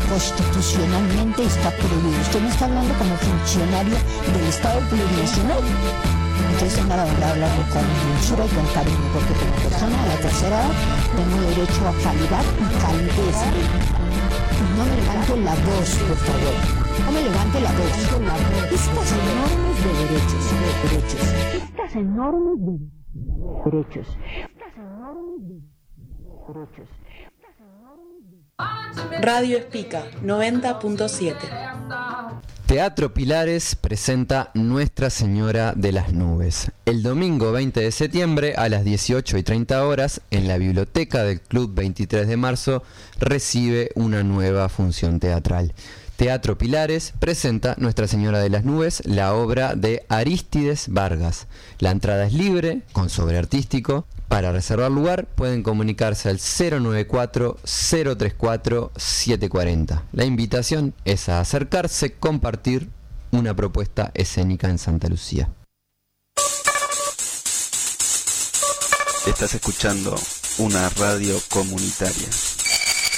constitucionalmente está prohibido. Usted me está hablando como funcionario del Estado plurinacional. Entonces me va a hablar con dulzura y con cariño, porque como persona de la tercera edad tengo derecho a calidad y calidez. No me levante la voz, por favor. No me levante la voz. Estas enormes de derechos. Estas enormes de derechos. Radio Espica 90.7. Teatro Pilares presenta Nuestra Señora de las Nubes. El domingo 20 de septiembre a las 18:30 horas en la biblioteca del Club 23 de marzo recibe una nueva función teatral. Teatro Pilares presenta Nuestra Señora de las Nubes, la obra de Arístides Vargas. La entrada es libre, con sobreartístico. Para reservar lugar pueden comunicarse al 094-034-740. La invitación es a acercarse, compartir una propuesta escénica en Santa Lucía. Estás escuchando una radio comunitaria.